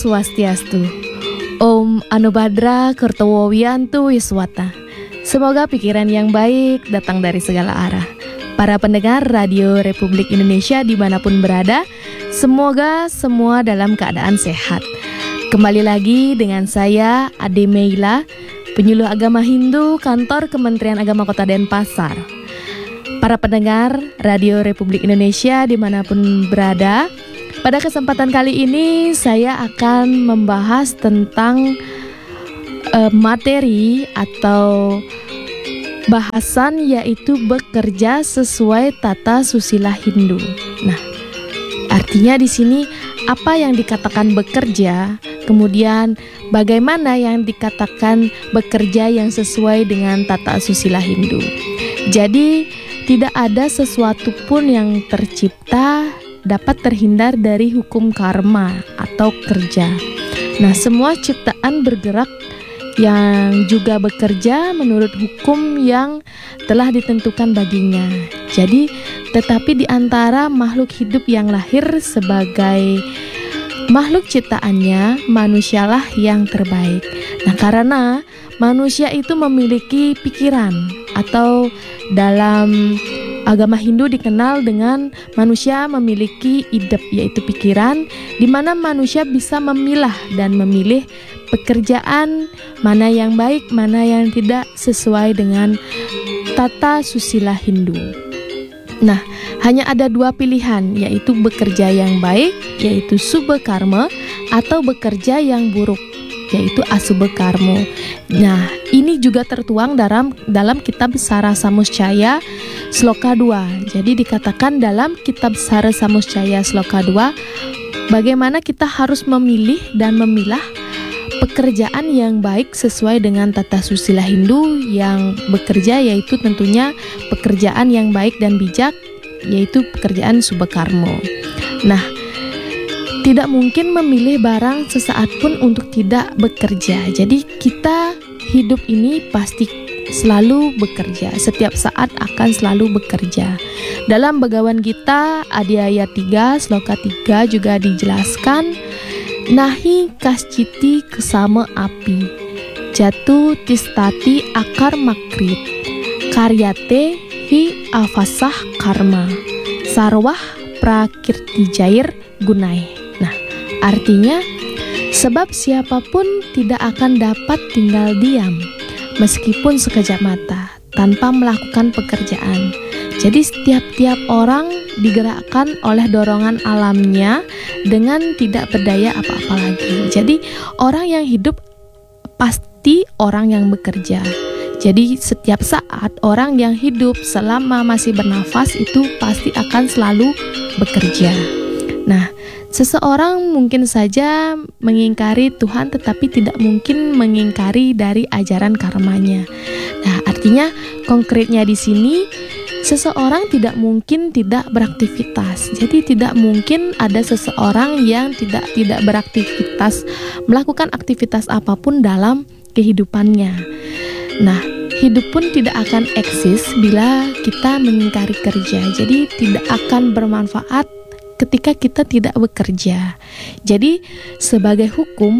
Swastiastu. Om Anubhadra Kertowo Wiyantu Wiswata. Semoga pikiran yang baik datang dari segala arah. Para pendengar Radio Republik Indonesia dimanapun berada, semoga semua dalam keadaan sehat. Kembali lagi dengan saya, Ade Meila, penyuluh agama Hindu, kantor Kementerian Agama Kota Denpasar. Para pendengar Radio Republik Indonesia dimanapun berada, pada kesempatan kali ini saya akan membahas tentang materi atau bahasan, yaitu bekerja sesuai tata susila Hindu. Nah, artinya di sini apa yang dikatakan bekerja, kemudian bagaimana yang dikatakan bekerja yang sesuai dengan tata susila Hindu. Jadi tidak ada sesuatu pun yang tercipta dapat terhindar dari hukum karma atau kerja. Nah, semua ciptaan bergerak yang juga bekerja menurut hukum yang telah ditentukan baginya. Jadi, tetapi di antara makhluk hidup yang lahir sebagai makhluk ciptaannya, manusialah yang terbaik. Nah, karena manusia itu memiliki pikiran, atau dalam agama Hindu dikenal dengan manusia memiliki idep, yaitu pikiran, di mana manusia bisa memilah dan memilih pekerjaan mana yang baik, mana yang tidak sesuai dengan tata susila Hindu. Nah, hanya ada dua pilihan, yaitu bekerja yang baik, yaitu subha karma, atau bekerja yang buruk, yaitu asubha karma. Nah, ini juga tertuang dalam kitab Sara Samuscaya Sloka 2. Jadi dikatakan dalam kitab Sara Samuscaya Sloka 2, bagaimana kita harus memilih dan memilah pekerjaan yang baik sesuai dengan tata susila Hindu. Yang bekerja yaitu tentunya pekerjaan yang baik dan bijak, yaitu pekerjaan subha karma. Nah, tidak mungkin memilih barang sesaat pun untuk tidak bekerja. Jadi kita hidup ini pasti selalu bekerja, setiap saat akan selalu bekerja. Dalam Bhagavad Gita Adhyaya 3 Sloka 3 juga dijelaskan, nahi kasciti kesama api, jatu tistati akar makrit, karyate hi avasah karma, sarwah prakirti jair gunai. Nah, artinya sebab siapapun tidak akan dapat tinggal diam meskipun sekejap mata tanpa melakukan pekerjaan. Jadi setiap orang digerakkan oleh dorongan alamnya dengan tidak berdaya apa-apa lagi. Jadi orang yang hidup pasti orang yang bekerja. Jadi setiap saat orang yang hidup selama masih bernafas itu pasti akan selalu bekerja. Nah, seseorang mungkin saja mengingkari Tuhan, tetapi tidak mungkin mengingkari dari ajaran karmanya. Nah, artinya konkretnya di sini seseorang tidak mungkin tidak beraktivitas. Jadi tidak mungkin ada seseorang yang tidak beraktivitas, melakukan aktivitas apapun dalam kehidupannya. Nah, hidup pun tidak akan eksis bila kita mengingkari kerja. Jadi tidak akan bermanfaat ketika kita tidak bekerja. Jadi sebagai hukum,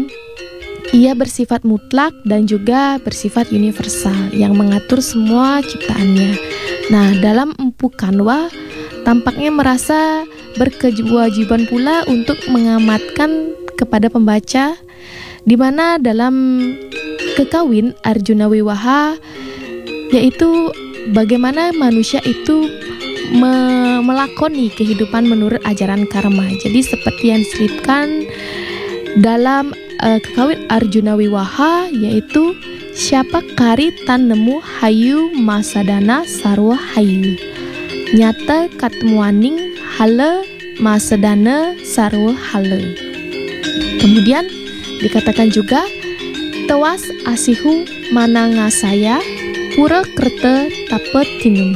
ia bersifat mutlak dan juga bersifat universal yang mengatur semua ciptaannya. Nah, dalam Empu Kanwa tampaknya merasa berkewajiban pula untuk mengamatkan kepada pembaca, di mana dalam Kekawin Arjuna Wiwaha, yaitu bagaimana manusia itu melakoni kehidupan menurut ajaran karma. Jadi seperti yang diselipkan dalam Kekawin Arjuna Wiwaha, yaitu siapa kari tan nemu hayu masadana sarwa hayu, nyata katmuaning hala masadana sarwa hala. Kemudian dikatakan juga tewas asihu manangasaya pura kerta tapet tinum,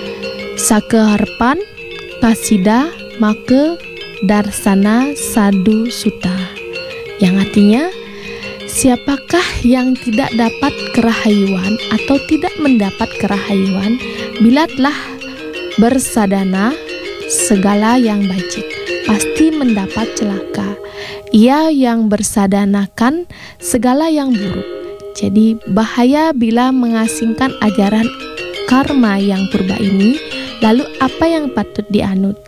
sakeharpan kasida maka darsana sadu suta. Yang artinya, siapakah yang tidak dapat kerahayuan atau tidak mendapat kerahayuan bila telah bersadana segala yang bajik. pasti mendapat celaka. Ia yang bersadanakan segala yang buruk. Jadi bahaya bila mengasingkan ajaran karma yang purba ini. Lalu apa yang patut dianut?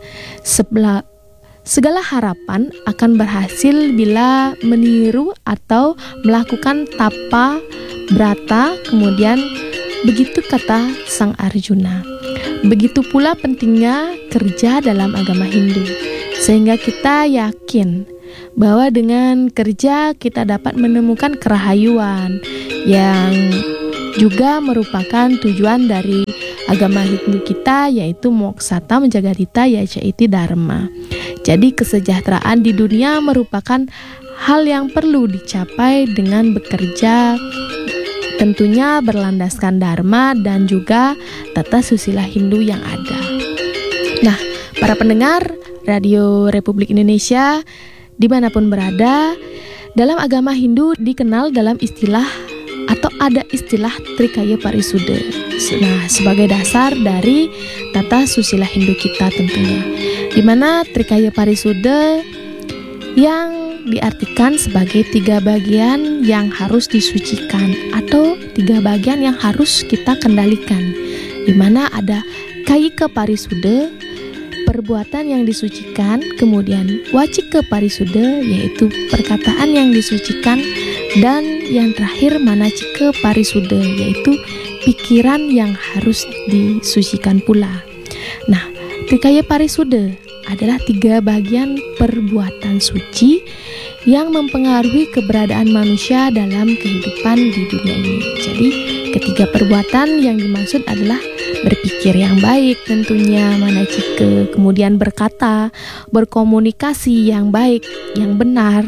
Segala harapan akan berhasil bila meniru atau melakukan tapa brata. Kemudian begitu kata Sang Arjuna. Begitu pula pentingnya kerja dalam agama Hindu, sehingga kita yakin bahwa dengan kerja kita dapat menemukan kerahayuan yang juga merupakan tujuan dari agama Hindu kita, yaitu Moksata Menjagadita Yacaiti Dharma. Jadi kesejahteraan di dunia merupakan hal yang perlu dicapai dengan bekerja, tentunya berlandaskan Dharma dan juga tata susila Hindu yang ada. Nah, para pendengar Radio Republik Indonesia dimanapun berada, dalam agama Hindu dikenal dalam istilah atau ada istilah Trikaya Parisuddha. Nah, sebagai dasar dari tata susila Hindu kita tentunya, di mana Trikaya Parisuddha yang diartikan sebagai 3 bagian yang harus disucikan atau 3 bagian yang harus kita kendalikan, di mana ada Kayika Parisuddha, perbuatan yang disucikan, kemudian Wacika Parisuddha, yaitu perkataan yang disucikan, dan yang terakhir Manacika Parisuddha, yaitu pikiran yang harus disucikan pula. Nah, Trikaya Parisuddha adalah 3 bagian perbuatan suci yang mempengaruhi keberadaan manusia dalam kehidupan di dunia ini. Jadi, ketiga perbuatan yang dimaksud adalah berpikir yang baik tentunya, manacika, kemudian berkata, berkomunikasi yang baik, yang benar,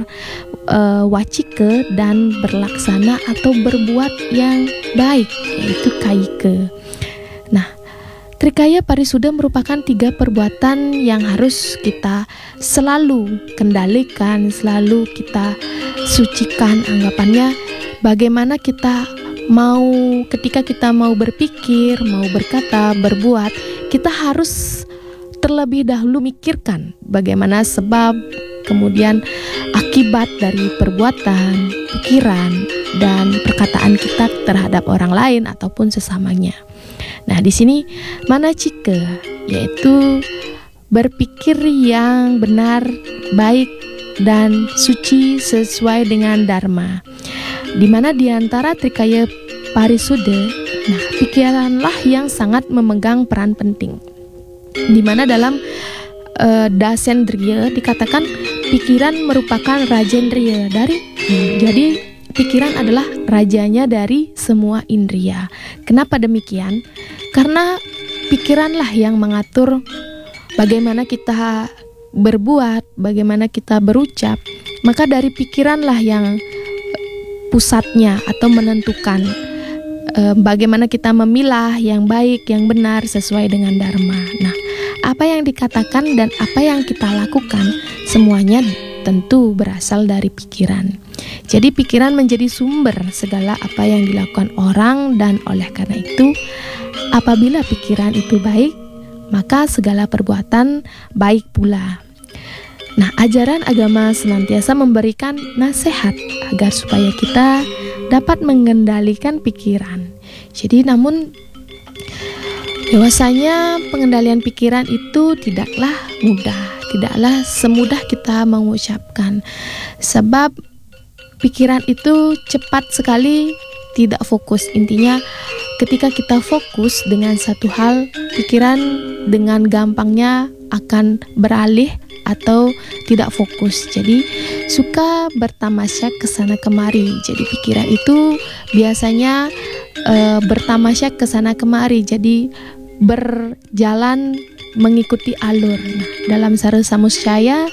wacika, dan berlaksana atau berbuat yang baik, yaitu kayika. Nah, Trikaya Parisuddha merupakan 3 perbuatan yang harus kita selalu kendalikan, selalu kita sucikan. Anggapannya bagaimana kita mau, ketika kita mau berpikir, mau berkata, berbuat, kita harus terlebih dahulu mikirkan bagaimana sebab, kemudian akibat dari perbuatan, pikiran, dan perkataan kita terhadap orang lain ataupun sesamanya. Nah, di sini manacika, yaitu berpikir yang benar, baik, dan suci sesuai dengan dharma. Di mana di antara Trikaya Parisuddha, nah, pikiranlah yang sangat memegang peran penting. Di mana dalam Dasendriya dikatakan pikiran merupakan rajendriya dari, jadi pikiran adalah rajanya dari semua indria. Kenapa demikian? Karena pikiranlah yang mengatur bagaimana kita berbuat, bagaimana kita berucap. Maka dari pikiranlah yang pusatnya atau menentukan bagaimana kita memilah yang baik, yang benar sesuai dengan dharma. Nah, apa yang dikatakan dan apa yang kita lakukan semuanya tentu berasal dari pikiran. Jadi pikiran menjadi sumber segala apa yang dilakukan orang, dan oleh karena itu apabila pikiran itu baik, maka segala perbuatan baik pula. Nah, ajaran agama senantiasa memberikan nasihat agar supaya kita dapat mengendalikan pikiran. Jadi namun bahwasanya pengendalian pikiran itu tidaklah mudah, tidaklah semudah kita mengucapkan. Sebab pikiran itu cepat sekali tidak fokus. Intinya ketika kita fokus dengan satu hal, pikiran dengan gampangnya akan beralih atau tidak fokus. Jadi suka bertamasya kesana kemari. Jadi pikiran itu biasanya bertamasya kesana kemari. Jadi berjalan mengikuti alur. Nah, dalam Sara Samuscaya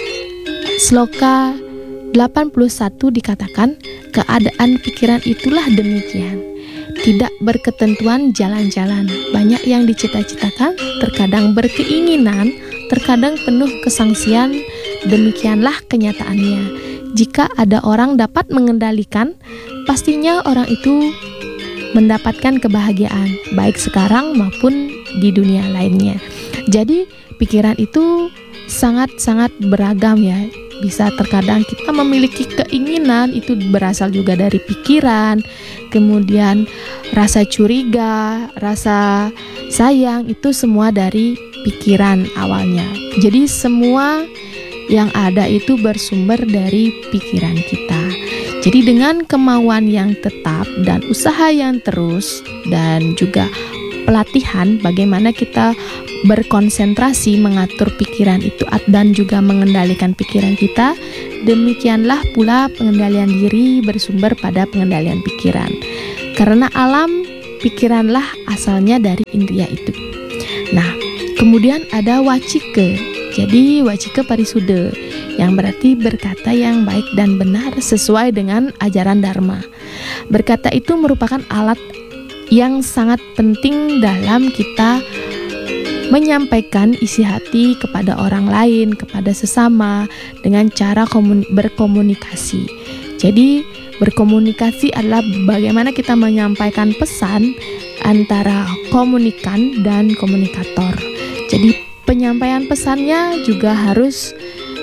sloka 81 dikatakan, keadaan pikiran itulah demikian, tidak berketentuan jalan-jalan, banyak yang dicita-citakan, terkadang berkeinginan, terkadang penuh kesangsian, demikianlah kenyataannya. Jika ada orang dapat mengendalikan, pastinya orang itu mendapatkan kebahagiaan, baik sekarang maupun di dunia lainnya. Jadi pikiran itu sangat-sangat beragam ya. Bisa terkadang kita memiliki keinginan, itu berasal juga dari pikiran. Kemudian rasa curiga, rasa sayang, itu semua dari pikiran awalnya. Jadi semua yang ada itu bersumber dari pikiran kita. Jadi dengan kemauan yang tetap dan usaha yang terus dan juga pelatihan bagaimana kita berkonsentrasi mengatur pikiran itu dan juga mengendalikan pikiran kita, demikianlah pula pengendalian diri bersumber pada pengendalian pikiran. Karena alam pikiranlah asalnya dari indria itu. Nah, kemudian ada wacike. Jadi wacike parisude yang berarti berkata yang baik dan benar sesuai dengan ajaran Dharma. Berkata itu merupakan alat yang sangat penting dalam kita menyampaikan isi hati kepada orang lain, kepada sesama dengan cara berkomunikasi. Jadi berkomunikasi adalah bagaimana kita menyampaikan pesan antara komunikan dan komunikator. Jadi penyampaian pesannya juga harus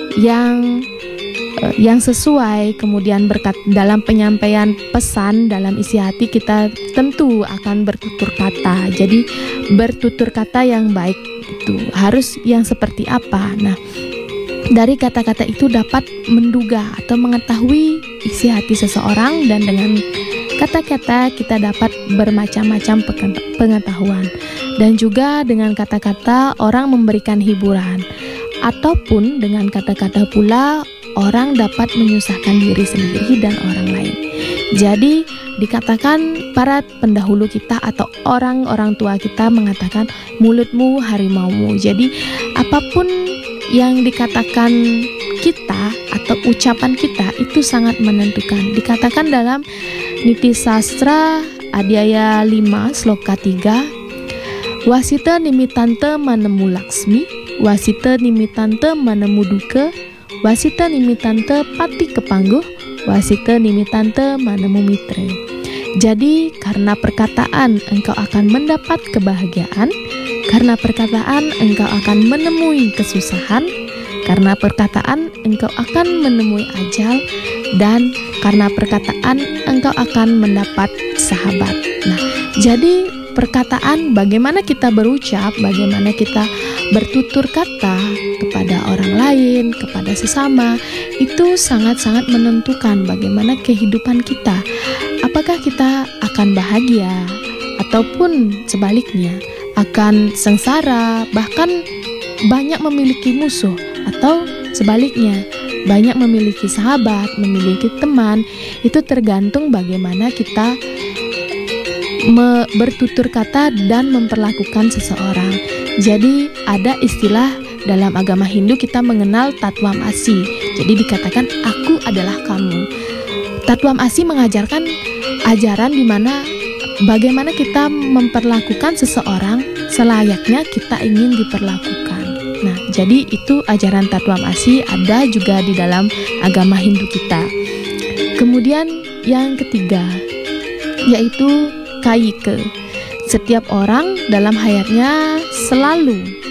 yang sesuai. Kemudian dalam penyampaian pesan dalam isi hati kita tentu akan bertutur kata. Jadi bertutur kata yang baik itu harus yang seperti apa. Nah, dari kata-kata itu dapat menduga atau mengetahui isi hati seseorang, dan dengan kata-kata kita dapat bermacam-macam pengetahuan. Dan juga dengan kata-kata orang memberikan hiburan, ataupun dengan kata-kata pula orang dapat menyusahkan diri sendiri dan orang lain. Jadi dikatakan para pendahulu kita atau orang-orang tua kita mengatakan mulutmu harimaumu. Jadi apapun yang dikatakan kita atau ucapan kita itu sangat menentukan. Dikatakan dalam Niti Sastra Adhyaya 5 Sloka 3, Wasita nimitante manemu laksmi, wasita nimitante manemu duka, wasita nimitante pati kepangguh, wasita nimitante manemu mitra. Jadi karena perkataan engkau akan mendapat kebahagiaan, karena perkataan engkau akan menemui kesusahan, karena perkataan engkau akan menemui ajal, dan karena perkataan engkau akan mendapat sahabat. Nah, jadi perkataan, bagaimana kita berucap, bagaimana kita bertutur kata kepada orang lain, kepada sesama, itu sangat-sangat menentukan bagaimana kehidupan kita. Apakah kita akan bahagia ataupun sebaliknya akan sengsara, bahkan banyak memiliki musuh, atau sebaliknya banyak memiliki sahabat, memiliki teman. Itu tergantung bagaimana kita bertutur kata dan memperlakukan seseorang. Jadi ada istilah dalam agama Hindu, kita mengenal Tattvam Asi. Jadi dikatakan aku adalah kamu. Tattvam Asi mengajarkan ajaran di mana bagaimana kita memperlakukan seseorang selayaknya kita ingin diperlakukan. Nah, jadi itu ajaran Tattvam Asi ada juga di dalam agama Hindu kita. Kemudian yang ketiga yaitu Kaike. Setiap orang dalam hayatnya selalu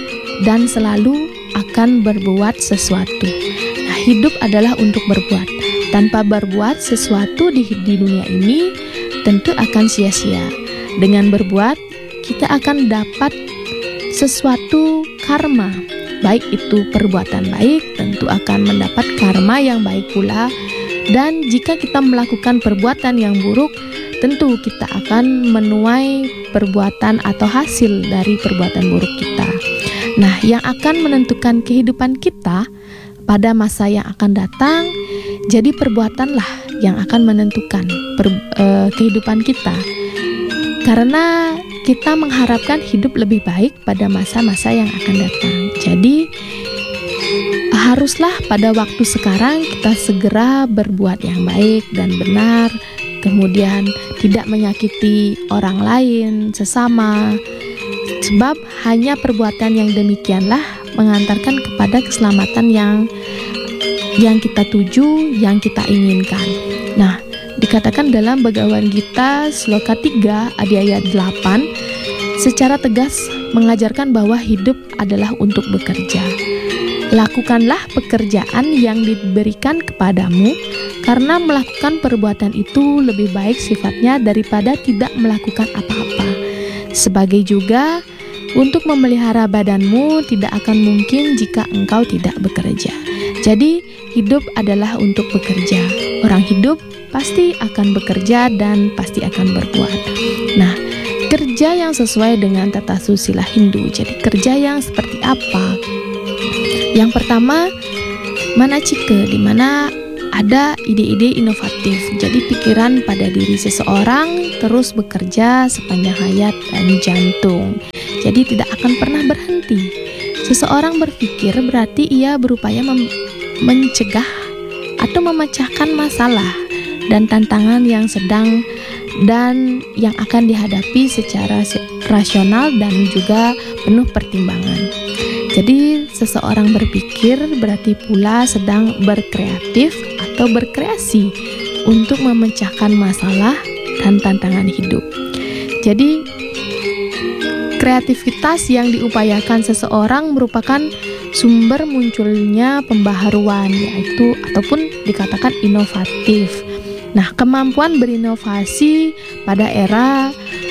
akan berbuat sesuatu. Nah, hidup adalah untuk berbuat. Tanpa berbuat sesuatu di dunia ini tentu akan sia-sia. Dengan berbuat kita akan dapat sesuatu karma. Baik itu perbuatan baik, tentu akan mendapat karma yang baik pula. Dan jika kita melakukan perbuatan yang buruk, tentu kita akan menuai perbuatan atau hasil dari perbuatan buruk kita. Nah, yang akan menentukan kehidupan kita pada masa yang akan datang, jadi perbuatanlah yang akan menentukan kehidupan kita. Karena kita mengharapkan hidup lebih baik pada masa-masa yang akan datang. Jadi haruslah pada waktu sekarang kita segera berbuat yang baik dan benar, kemudian tidak menyakiti orang lain, sesama. Sebab hanya perbuatan yang demikianlah mengantarkan kepada keselamatan yang kita tuju, yang kita inginkan. Nah, dikatakan dalam Bhagavad Gita Sloka 3 Adhyaya 8 secara tegas mengajarkan bahwa hidup adalah untuk bekerja. Lakukanlah pekerjaan yang diberikan kepadamu, karena melakukan perbuatan itu lebih baik sifatnya daripada tidak melakukan apa-apa. Sebagai juga untuk memelihara badanmu tidak akan mungkin jika engkau tidak bekerja. Jadi hidup adalah untuk bekerja. Orang hidup pasti akan bekerja dan pasti akan berbuat. Nah, kerja yang sesuai dengan tata susila Hindu. Jadi kerja yang seperti apa? Yang pertama, manacika, di mana ada ide-ide inovatif. Jadi pikiran pada diri seseorang terus bekerja sepanjang hayat dan jantung. Jadi tidak akan pernah berhenti. Seseorang berpikir berarti ia berupaya mencegah atau memecahkan masalah dan tantangan yang sedang dan yang akan dihadapi secara rasional dan juga penuh pertimbangan. Jadi seseorang berpikir berarti pula sedang berkreatif atau berkreasi untuk memecahkan masalah dan tantangan hidup. Jadi kreativitas yang diupayakan seseorang merupakan sumber munculnya pembaharuan, yaitu ataupun dikatakan inovatif. Nah, kemampuan berinovasi pada era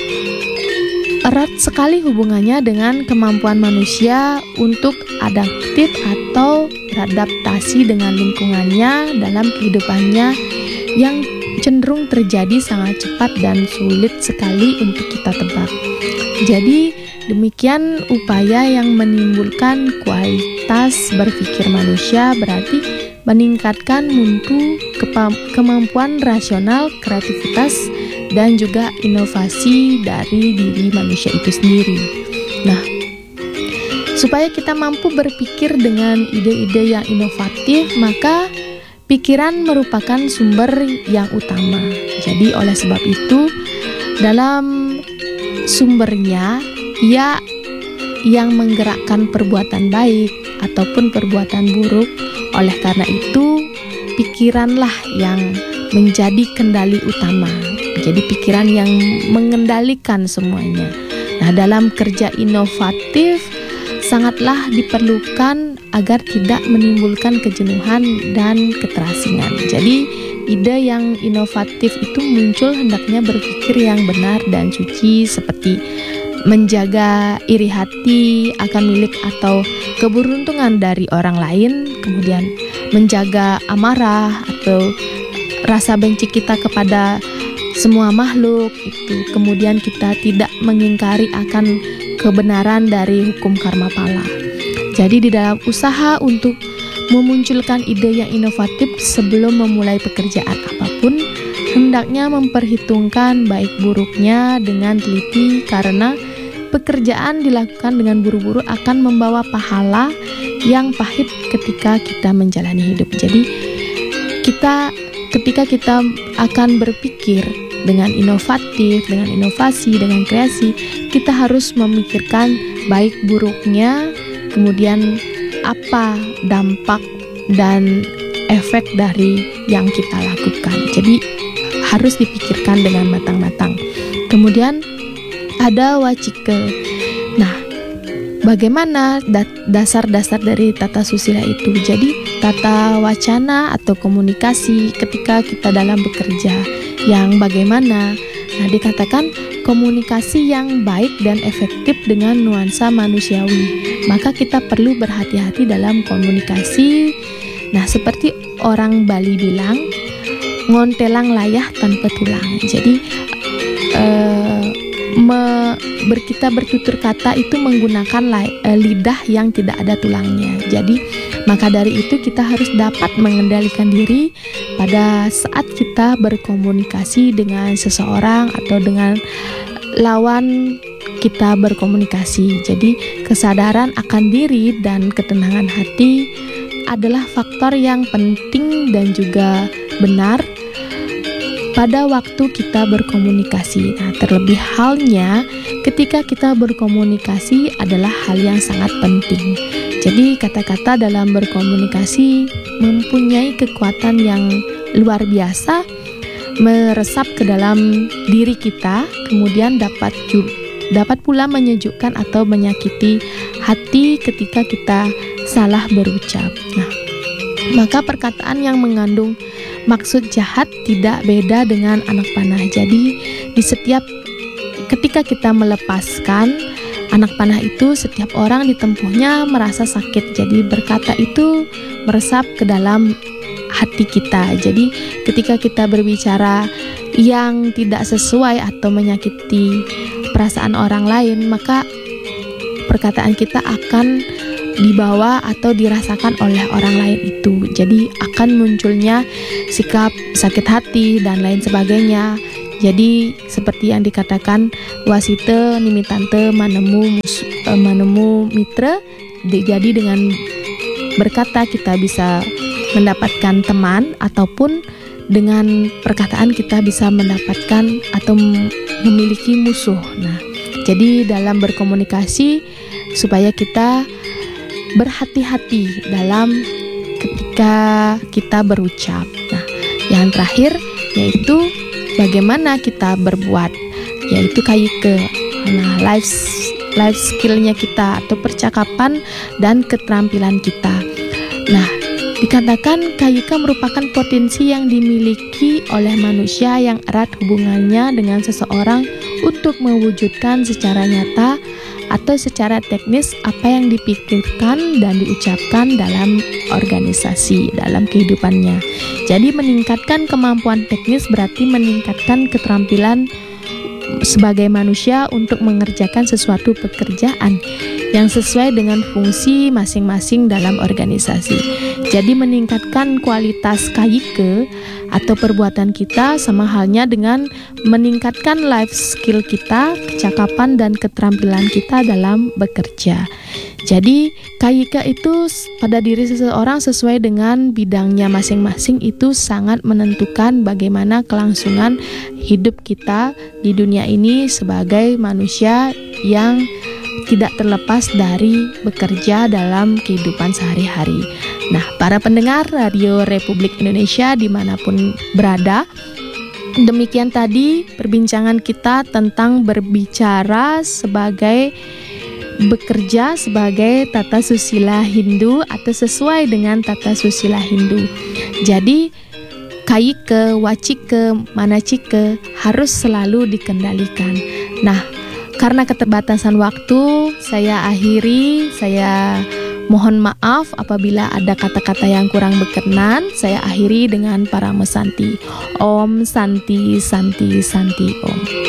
erat sekali hubungannya dengan kemampuan manusia untuk adaptif atau beradaptasi dengan lingkungannya dalam kehidupannya yang cenderung terjadi sangat cepat dan sulit sekali untuk kita tebak. Jadi demikian upaya yang menimbulkan kualitas berpikir manusia berarti meningkatkan mutu kemampuan rasional, kreativitas, dan juga inovasi dari diri manusia itu sendiri. Nah, supaya kita mampu berpikir dengan ide-ide yang inovatif, maka pikiran merupakan sumber yang utama. Jadi oleh sebab itu, dalam sumbernya, ia yang menggerakkan perbuatan baik ataupun perbuatan buruk. Oleh karena itu, pikiranlah yang menjadi kendali utama. Jadi pikiran yang mengendalikan semuanya. Nah, dalam kerja inovatif sangatlah diperlukan agar tidak menimbulkan kejenuhan dan keterasingan. Jadi ide yang inovatif itu muncul hendaknya berpikir yang benar dan suci, seperti menjaga iri hati akan milik atau keberuntungan dari orang lain, kemudian menjaga amarah atau rasa benci kita kepada semua makhluk itu, kemudian kita tidak mengingkari akan kebenaran dari hukum karma pala. Jadi di dalam usaha untuk memunculkan ide yang inovatif sebelum memulai pekerjaan apapun, hendaknya memperhitungkan baik buruknya dengan teliti, karena pekerjaan dilakukan dengan buru-buru akan membawa pahala yang pahit ketika kita menjalani hidup. Jadi ketika kita akan berpikir dengan inovatif, dengan inovasi, dengan kreasi, kita harus memikirkan baik buruknya, kemudian apa dampak dan efek dari yang kita lakukan. Jadi harus dipikirkan dengan matang-matang. Kemudian ada wacike. Nah, bagaimana dasar-dasar dari tata susila itu? Jadi tata wacana atau komunikasi ketika kita dalam bekerja yang bagaimana? Nah, dikatakan komunikasi yang baik dan efektif dengan nuansa manusiawi. Maka kita perlu berhati-hati dalam komunikasi. Nah, seperti orang Bali bilang, ngontelang layah tanpa tulang. Jadi kita bertutur kata itu menggunakan lidah yang tidak ada tulangnya. Jadi maka dari itu kita harus dapat mengendalikan diri pada saat kita berkomunikasi dengan seseorang atau dengan lawan kita berkomunikasi. Jadi kesadaran akan diri dan ketenangan hati adalah faktor yang penting dan juga benar pada waktu kita berkomunikasi. Nah, terlebih halnya ketika kita berkomunikasi adalah hal yang sangat penting. Jadi kata-kata dalam berkomunikasi mempunyai kekuatan yang luar biasa, meresap ke dalam diri kita, kemudian dapat dapat pula menyejukkan atau menyakiti hati ketika kita salah berucap. Nah, maka perkataan yang mengandung maksud jahat tidak beda dengan anak panah. Jadi di setiap ketika kita melepaskan anak panah itu, setiap orang ditempuhnya merasa sakit. Jadi berkata itu meresap ke dalam hati kita. Jadi ketika kita berbicara yang tidak sesuai atau menyakiti perasaan orang lain, maka perkataan kita akan dibawa atau dirasakan oleh orang lain itu. Jadi akan munculnya sikap sakit hati dan lain sebagainya. Jadi seperti yang dikatakan wasite nimitante manemu mitra. Jadi dengan berkata kita bisa mendapatkan teman, ataupun dengan perkataan kita bisa mendapatkan atau memiliki musuh. Nah, jadi dalam berkomunikasi supaya kita berhati-hati dalam ketika kita berucap. Nah, yang terakhir yaitu bagaimana kita berbuat, yaitu kaike. Nah, life skillnya kita atau percakapan dan keterampilan kita. Nah, dikatakan kaike merupakan potensi yang dimiliki oleh manusia yang erat hubungannya dengan seseorang untuk mewujudkan secara nyata atau secara teknis apa yang dipikirkan dan diucapkan dalam organisasi, dalam kehidupannya. Jadi meningkatkan kemampuan teknis berarti meningkatkan keterampilan sebagai manusia untuk mengerjakan sesuatu pekerjaan yang sesuai dengan fungsi masing-masing dalam organisasi. Jadi meningkatkan kualitas kaike atau perbuatan kita sama halnya dengan meningkatkan life skill kita, kecakapan dan keterampilan kita dalam bekerja. Jadi kaike itu pada diri seseorang sesuai dengan bidangnya masing-masing itu sangat menentukan bagaimana kelangsungan hidup kita di dunia ini sebagai manusia yang tidak terlepas dari bekerja dalam kehidupan sehari-hari. Nah, para pendengar Radio Republik Indonesia dimanapun berada, demikian tadi perbincangan kita tentang berbicara sebagai bekerja sebagai tata susila Hindu atau sesuai dengan tata susila Hindu. Jadi kaike, wacike, manacike harus selalu dikendalikan. Nah, karena keterbatasan waktu, saya akhiri. Saya mohon maaf apabila ada kata-kata yang kurang berkenan. Saya akhiri dengan Parama Santi. Om Santi Santi Santi Om.